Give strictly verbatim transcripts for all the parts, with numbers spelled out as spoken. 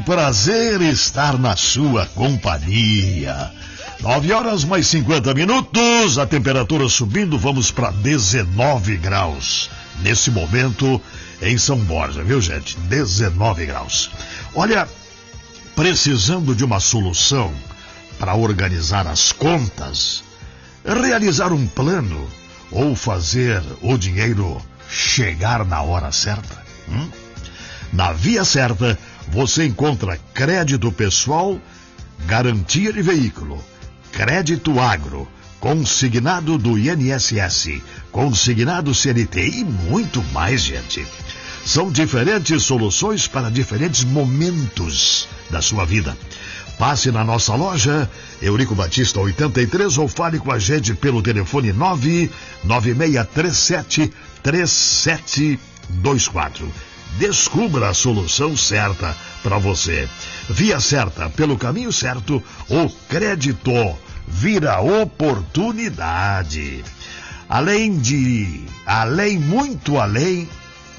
prazer estar na sua companhia. Nove horas mais cinquenta minutos, a temperatura subindo, vamos para dezenove graus. Nesse momento, em São Borja, viu, gente? dezenove graus. Olha, precisando de uma solução para organizar as contas, realizar um plano ou fazer o dinheiro chegar na hora certa? Hum? Na Via Certa, você encontra crédito pessoal, garantia de veículo, crédito agro, consignado do I N S S, consignado C N T e muito mais, gente. São diferentes soluções para diferentes momentos da sua vida. Passe na nossa loja, Eurico Batista oitenta e três, ou fale com a gente pelo telefone nove nove seis três sete três sete dois quatro. Descubra a solução certa para você. Via Certa, pelo caminho certo, o crédito vira oportunidade. Além de, além, muito além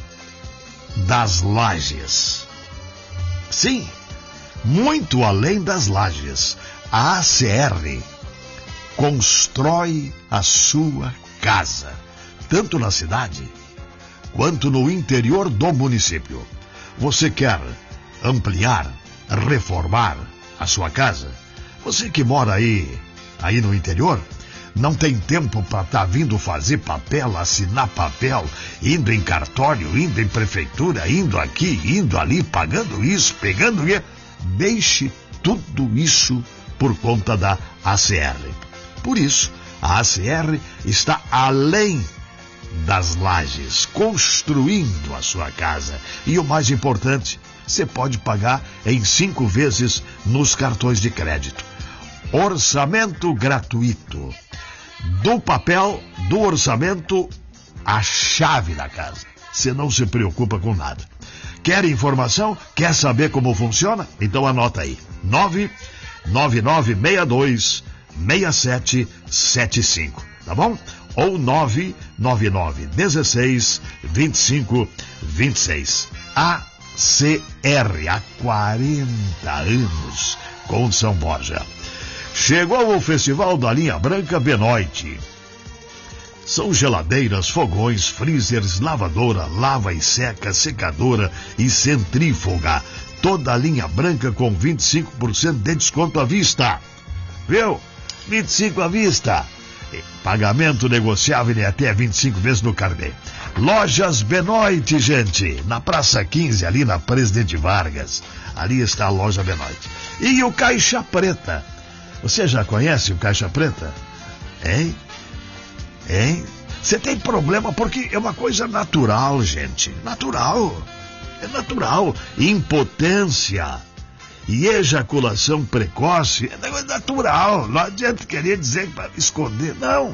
das lajes. Sim, muito além das lajes. A A C R constrói a sua casa, tanto na cidade quanto no interior do município. Você quer ampliar, reformar a sua casa? Você que mora aí, aí no interior, não tem tempo para estar tá vindo fazer papel, assinar papel, indo em cartório, indo em prefeitura, indo aqui, indo ali, pagando isso, pegando isso. Deixe tudo isso por conta da A C R. Por isso, a A C R está além das lajes, construindo a sua casa. E o mais importante, você pode pagar em cinco vezes nos cartões de crédito. Orçamento gratuito. Do papel, do orçamento, a chave da casa. Você não se preocupa com nada. Quer informação? Quer saber como funciona? Então anota aí. nove nove nove seis dois seis sete sete cinco. Tá bom? Ou nove nove nove um seis dois cinco dois seis. A C R, há quarenta anos com São Borja. Chegou o Festival da Linha Branca Benoit. São geladeiras, fogões, freezers, lavadora, lava e seca, secadora e centrífuga. Toda a linha branca com vinte e cinco por cento de desconto à vista. Viu? vinte e cinco por cento à vista. Pagamento negociável em até vinte e cinco vezes no carnê. Lojas Benoit, gente. Na Praça quinze, ali na Presidente Vargas. Ali está a loja Benoit. E o Caixa Preta. Você já conhece o Caixa Preta? Hein? Hein? Você tem problema porque é uma coisa natural, gente. Natural. É natural. Impotência e ejaculação precoce é natural. Não adianta querer dizer para esconder. Não.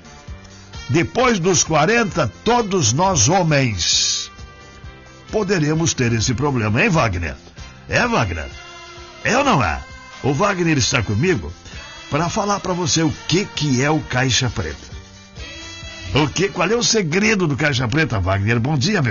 Depois dos quarenta, todos nós homens poderemos ter esse problema. Hein, Wagner? É, Wagner? É ou não é? O Wagner está comigo para falar para você o que, que é o Caixa Preta. O que? Qual é o segredo do Caixa Preta, Wagner? Bom dia, meu.